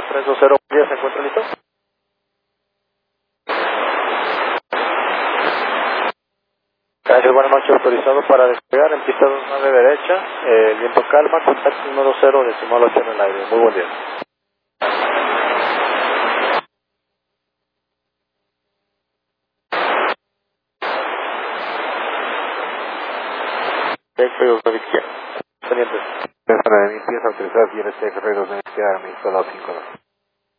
320, ¿ya se encuentra listo? Gracias, buenas noches, autorizado para despegar en pista 29 derecha, viento calma, contacto 120, decimal 8 en el aire. Muy buen día. Texas de izquierda. Pendientes. Persona de limpieza autorizada, señores Texas, 2 de izquierda, administrador 5.